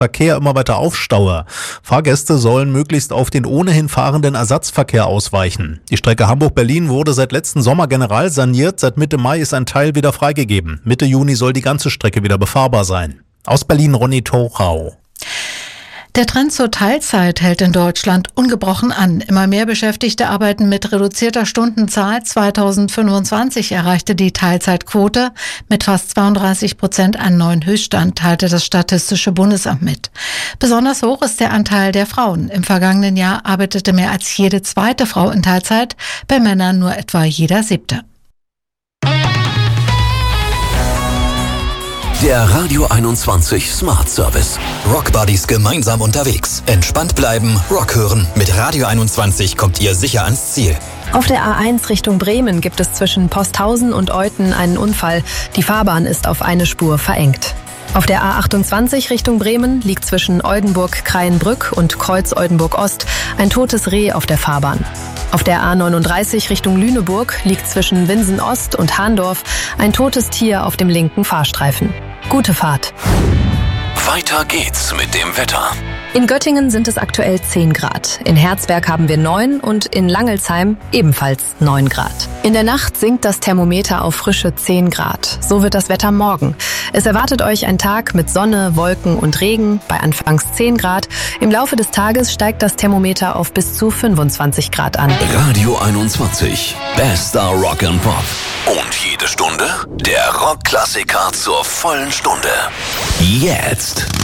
Verkehr immer weiter aufstaue. Fahrgäste sollen möglichst auf den ohnehin fahrenden Ersatzverkehr ausweichen. Die Strecke Hamburg-Berlin wurde seit letzten Sommer general saniert. Seit Mitte Mai ist ein Teil wieder freigegeben. Mitte Juni soll die ganze Strecke wieder befahrbar sein. Aus Berlin Ronny Torau. Der Trend zur Teilzeit hält in Deutschland ungebrochen an. Immer mehr Beschäftigte arbeiten mit reduzierter Stundenzahl. 2025 erreichte die Teilzeitquote mit fast 32% einen neuen Höchststand, teilte das Statistische Bundesamt mit. Besonders hoch ist der Anteil der Frauen. Im vergangenen Jahr arbeitete mehr als jede zweite Frau in Teilzeit, bei Männern nur etwa jeder siebte. Der Radio 21 Smart Service. Rock Buddies gemeinsam unterwegs. Entspannt bleiben, Rock hören. Mit Radio 21 kommt ihr sicher ans Ziel. Auf der A1 Richtung Bremen gibt es zwischen Posthausen und Euthen einen Unfall. Die Fahrbahn ist auf eine Spur verengt. Auf der A28 Richtung Bremen liegt zwischen Oldenburg-Kreienbrück und Kreuz-Oldenburg-Ost ein totes Reh auf der Fahrbahn. Auf der A39 Richtung Lüneburg liegt zwischen Winsen-Ost und Hahndorf ein totes Tier auf dem linken Fahrstreifen. Gute Fahrt. Weiter geht's mit dem Wetter. In Göttingen sind es aktuell 10 Grad. In Herzberg haben wir 9 und in Langelsheim ebenfalls 9 Grad. In der Nacht sinkt das Thermometer auf frische 10 Grad. So wird das Wetter morgen. Es erwartet euch ein Tag mit Sonne, Wolken und Regen bei anfangs 10 Grad. Im Laufe des Tages steigt das Thermometer auf bis zu 25 Grad an. Radio 21. Bester Rock and Pop. Und jede Stunde der Rockklassiker zur vollen Stunde. Jetzt.